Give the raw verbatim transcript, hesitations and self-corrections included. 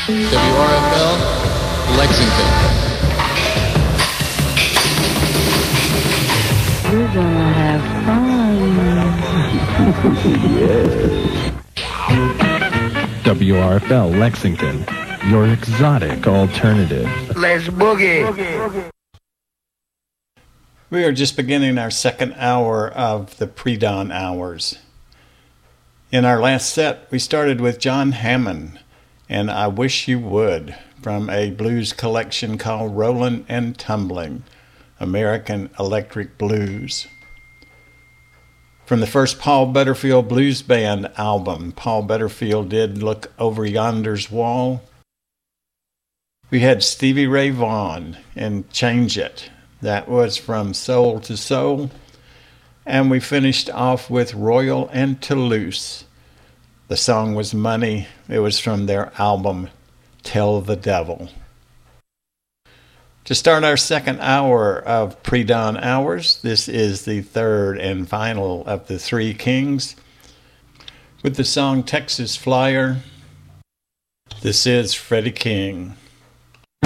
W R F L, Lexington. We're gonna have fun. Yes. W R F L Lexington, your exotic alternative. Let's boogie. We are just beginning our second hour of the pre-dawn hours. In our last set, we started with John Hammond and I Wish You Would from a blues collection called Rollin' and Tumbling, American Electric Blues. From the first Paul Butterfield Blues Band album, Paul Butterfield did Look Over Yonder's Wall. We had Stevie Ray Vaughan and Change It. That was from Soul to Soul. And we finished off with Royal and Toulouse. The song was Money. It was from their album, Tell the Devil. To start our second hour of pre-dawn hours, this is the third and final of the Three Kings with the song Texas Flyer. This is Freddie King.